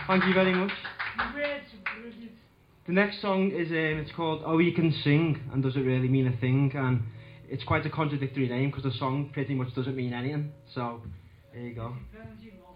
Thank you very much. The next song is it's called Oh You Can Sing and Does It Really Mean a Thing, and it's quite a contradictory name because the song pretty much doesn't mean anything. So here you go.